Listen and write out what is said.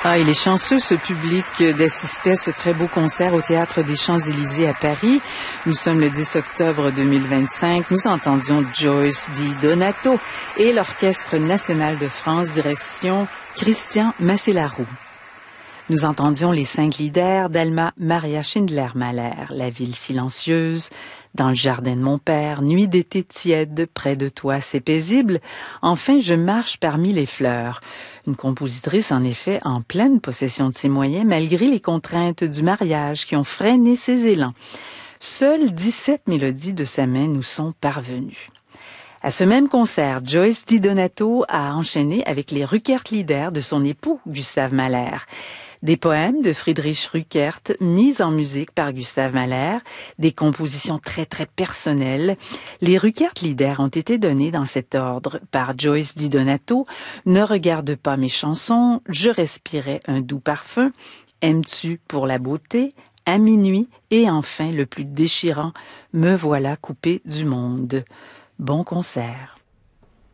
Ah, il est chanceux, ce public, d'assister à ce très beau concert au Théâtre des Champs-Élysées à Paris. Nous sommes le 10 octobre 2025. Nous entendions Joyce DiDonato et l'Orchestre national de France, direction Christian Masselarou. Nous entendions les 5 lieder d'Alma Maria Schindler-Mahler, La ville silencieuse, Dans le jardin de mon père, Nuit d'été tiède, Près de toi c'est paisible, Enfin je marche parmi les fleurs. Une compositrice en effet en pleine possession de ses moyens malgré les contraintes du mariage qui ont freiné ses élans. Seules 17 mélodies de sa main nous sont parvenues. À ce même concert, Joyce DiDonato a enchaîné avec les Ruckert-Lieder de son époux Gustave Mahler. Des poèmes de Friedrich Ruckert mis en musique par Gustave Mahler, des compositions très très personnelles. Les Ruckert-Lieder ont été donnés dans cet ordre par Joyce DiDonato. Ne regarde pas mes chansons, Je respirais un doux parfum, Aimes-tu pour la beauté, À minuit et enfin le plus déchirant, Me voilà coupé du monde. Bon concert.